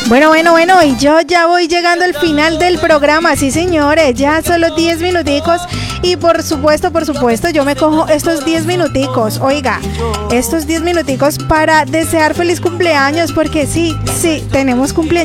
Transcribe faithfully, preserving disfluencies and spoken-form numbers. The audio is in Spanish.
Bueno, bueno, bueno, y yo ya voy llegando al final del programa, sí señores, ya solo diez minuticos y por supuesto, por supuesto, yo me cojo estos diez minuticos, oiga, estos diez minuticos para desear feliz cumpleaños, porque sí, sí, tenemos cumpleaños.